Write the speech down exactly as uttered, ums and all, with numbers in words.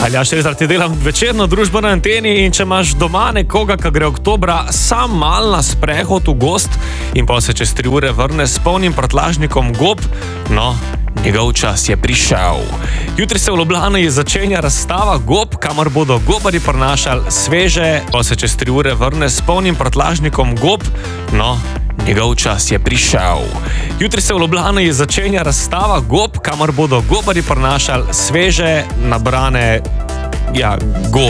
Aljaž Rezar, ti delam večerno družbo na anteni in če imaš doma nekoga, ki gre oktobra sam mal na sprehod v gost in pa se čez tri ure vrne s polnim prtljažnikom gob, no, njegov čas je prišel. Jutri se v Ljubljani začenja razstava gob, kamor bodo gobarji prinašali sveže, pa se čez tri ure vrne s polnim prtljažnikom gob, no, njegov čas je prišel. Jutri se v Ljubljani začenja razstava gob, kamor bodo gobarji prinašali sveže, nabrane, ja, gobe.